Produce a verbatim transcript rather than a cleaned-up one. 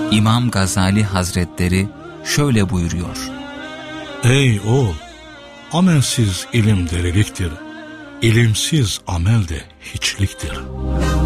İmam Gazali Hazretleri şöyle buyuruyor: Ey oğul! Amelsiz ilim deliliktir, ilimsiz amel de hiçliktir.